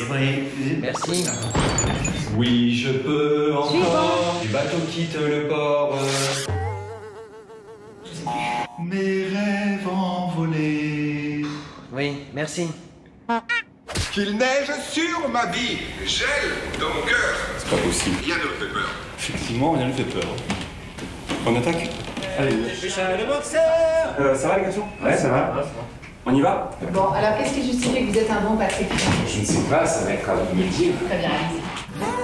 voudrais... Merci. Oui, je peux encore. Suivant. Du bateau quitte le port. Mes rêves envolés. Oui, merci. Qu'il neige sur ma vie, gèle dans mon cœur. C'est pas possible. Rien ne me fait peur. Effectivement, rien ne fait peur. On attaque? Allez. Le boxeur. Ça va les garçons? Ouais, ça va. On y va? Bon, alors qu'est-ce qui justifie que vous êtes un bon Patrick? Je ne sais pas, ça va être à vous de me le dire. Très bien, allez-y.